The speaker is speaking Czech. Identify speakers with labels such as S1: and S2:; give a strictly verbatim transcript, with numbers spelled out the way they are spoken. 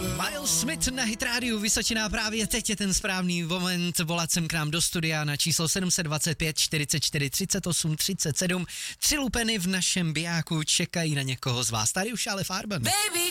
S1: Miles Smith na Hit Radio Vysočina, právě teď je ten správný moment volat sem k nám do studia na číslo sedm set dvacet pět čtyřicet čtyři třicet osm třicet sedm. Tři lupeny v našem bijáku čekají na někoho z vás. Tady už ale Farben.
S2: Baby,